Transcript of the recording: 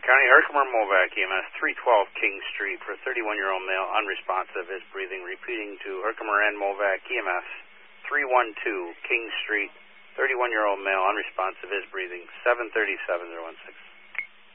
County, Herkimer Movac EMS 312 King Street for a 31-year-old male, unresponsive, is breathing. Repeating to Herkimer and Movac EMS 312 King Street, 31-year-old male, unresponsive, is breathing. 737-016.